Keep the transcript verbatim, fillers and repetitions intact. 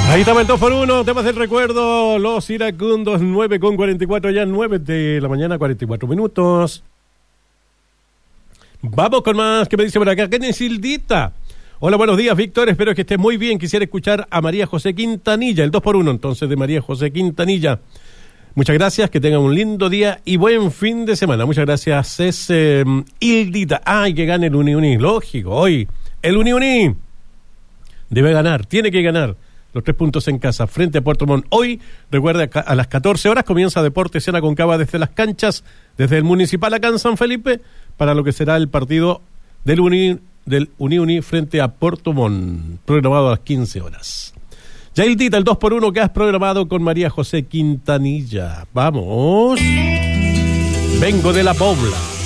Ahí estaba el dos por uno, temas del recuerdo, los iracundos, nueve con cuarenta y cuatro, ya nueve de la mañana, cuarenta y cuatro minutos. Vamos con más, ¿qué me dice por acá? ¿Qué es Hildita? Hola, buenos días, Víctor, espero que estés muy bien. Quisiera escuchar a María José Quintanilla, el dos por uno entonces de María José Quintanilla. Muchas gracias, que tengan un lindo día y buen fin de semana. Muchas gracias, es eh, Hildita. Ay, que gane el Uni Uni, lógico, hoy el Uni Uni debe ganar, tiene que ganar. Los tres puntos en casa, frente a Puerto Montt. Hoy, recuerda, a las catorce horas comienza Deportes en Aconcagua desde las canchas, desde el Municipal acá en San Felipe, para lo que será el partido del Uni del Uni Uni frente a Puerto Montt, programado a las quince horas. Yaildita, el dos por uno que has programado con María José Quintanilla. Vamos. Vengo de la Pobla.